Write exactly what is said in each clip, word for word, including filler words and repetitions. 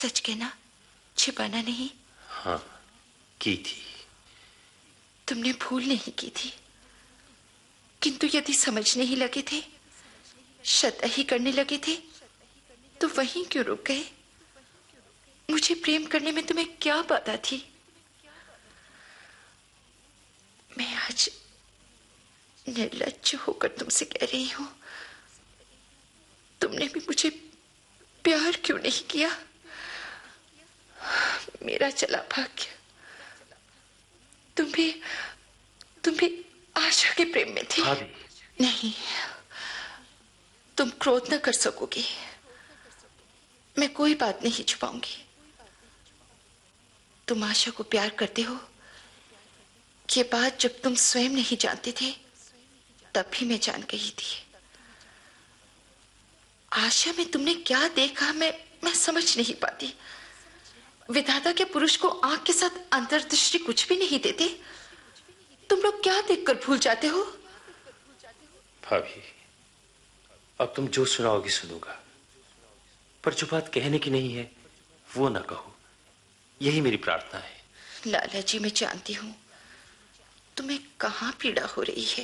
सच कहना, छिपाना नहीं। हाँ, की थी। तुमने भूल नहीं की थी, किंतु यदि समझने ही लगे थे, शत ही करने लगे थे, तो वहीं क्यों रुक गए? मुझे प्रेम करने में तुम्हें क्या बाधा थी? मैं आज निर्लज्ज होकर तुमसे कह रही हूं, तुमने भी मुझे प्यार क्यों नहीं किया? मेरा चला भाग्य। तुम भी तुम भी आशा के प्रेम में थी। नहीं, तुम क्रोध न कर सकोगी। मैं कोई बात नहीं छुपाऊंगी। तुम आशा को प्यार करते हो, ये बात जब तुम स्वयं नहीं जानते थे, तब भी मैं जान गई थी। आशा में तुमने क्या देखा, मैं मैं समझ नहीं पाती। विधाता के पुरुष को आंख के साथ अंतर्दृष्टि कुछ भी नहीं देते। तुम लोग क्या देखकर भूल जाते हो? भाभी, अब तुम जो सुनाओगी सुनूंगा, पर जो बात कहने की नहीं है वो ना कहो, यही मेरी प्रार्थना है। लाला जी, मैं जानती हूं तुम्हें कहां पीड़ा हो रही है,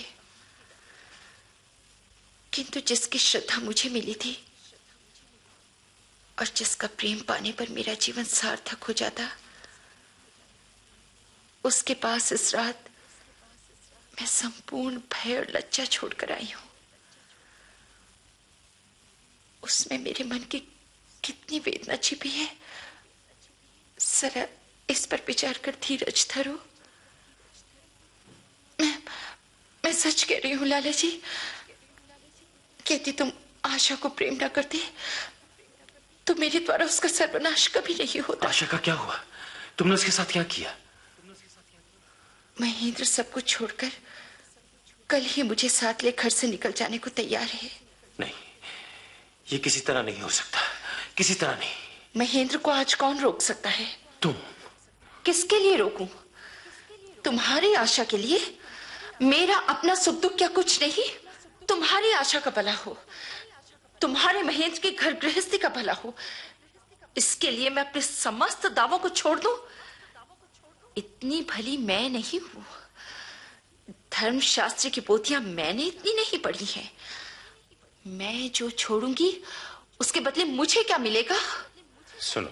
किंतु जिसकी श्रद्धा मुझे मिली थी और जिसका प्रेम पाने पर मेरा जीवन सार्थक हो जाता, उसके पास इस रात मैं संपूर्ण भय और लज्जा छोड़कर आई हूं। उसमें मेरे मन की कितनी वेदना छिपी है, जरा इस पर विचार कर धीरज धरो। मैं मैं सच कह रही हूं लाला जी। यदि तुम आशा को प्रेम ना करते, तो मेरे द्वारा उसका सर्वनाश कभी नहीं होता। आशा का क्या हुआ? तुमने उसके साथ क्या किया? महेंद्र सब कुछ छोड़कर कल ही मुझे साथ ले घर से निकल जाने को तैयार है। नहीं, ये किसी तरह नहीं हो सकता, किसी तरह नहीं। महेंद्र को आज कौन रोक सकता है? तुम। किसके लिए रोकूं? तुम्हारी आशा के लिए? मेरा अपना सुख दुख क्या कुछ नहीं? तुम्हारी आशा का भला हो, तुम्हारे महेंद्र की घर गृहस्थी का भला हो, इसके लिए मैं अपने समस्त दावों को छोड़ दूं? इतनी भली मैं नहीं हूं। धर्मशास्त्र की पोथियां मैंने इतनी नहीं पढ़ी हैं। मैं जो छोड़ूंगी उसके बदले मुझे क्या मिलेगा? सुनो,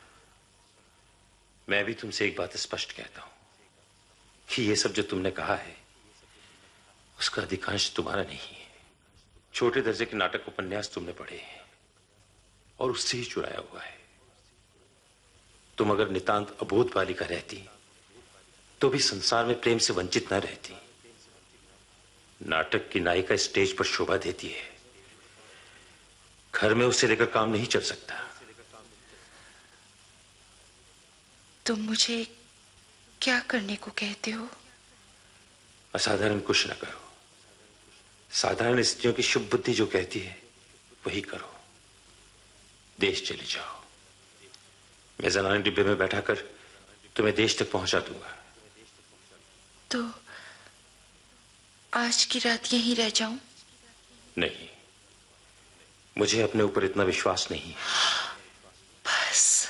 मैं भी तुमसे एक बात स्पष्ट कहता हूं कि ये सब जो तुमने कहा है उसका अधिकांश तुम्हारा नहीं है। छोटे दर्जे के नाटक उपन्यास तुमने पढ़े हैं और उससे ही चुराया हुआ है। तुम अगर नितांत अबोध बालिका रहती तो भी संसार में प्रेम से वंचित न रहती। नाटक की नायिका स्टेज पर शोभा देती है, घर में उसे लेकर काम नहीं चल सकता। तुम मुझे क्या करने को कहते हो? असाधारण कुछ न करो। साधारण स्त्रियों की शुभ बुद्धि जो कहती है वही करो। देश चले जाओ। मैं जनाने डिब्बे में बैठाकर तुम्हें देश तक पहुंचा दूंगा। तो आज की रात यहीं रह जाऊं? नहीं, मुझे अपने ऊपर इतना विश्वास नहीं है। बस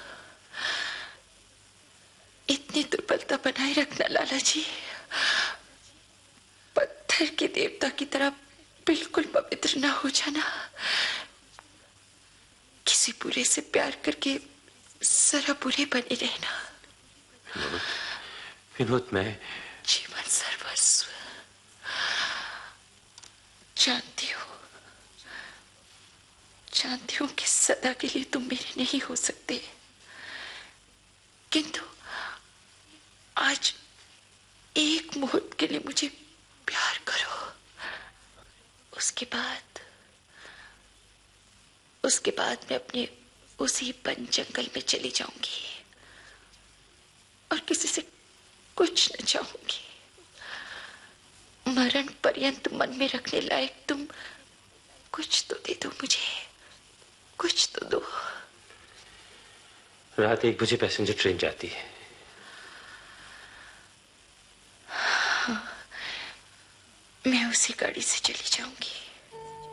इतनी दुर्बलता बनाए रखना लाला जी। पत्थर के देवता की तरह बिल्कुल पवित्र ना हो जाना। किसी बुरे से प्यार करके जरा बुरे बने रहना। विनोद, विनोद, मैं जीवन सर्वस्व जानती हूँ, जानती हूँ कि सदा के लिए तुम मेरे नहीं हो सकते, किंतु आज एक मुहूर्त के लिए मुझे प्यार करो। उसके बाद उसके बाद मैं अपने उसी वन जंगल में चली जाऊंगी और किसी से कुछ न चाहूंगी। मरण पर्यंत मन में रखने लायक तुम कुछ तो दे दो मुझे, कुछ तो दो। रात एक बजे पैसेंजर ट्रेन जाती है। हाँ, मैं उसी गाड़ी से चली जाऊंगी।